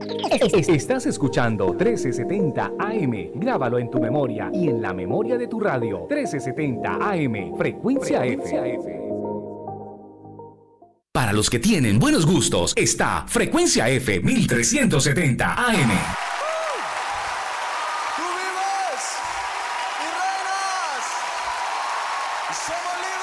Estás escuchando 1370 AM. Grábalo en tu memoria y en la memoria de tu radio. 1370 AM, Frecuencia F. Para los que tienen buenos gustos, está Frecuencia F 1370 AM. ¡Tú vives y reinas! ¡Somos libres!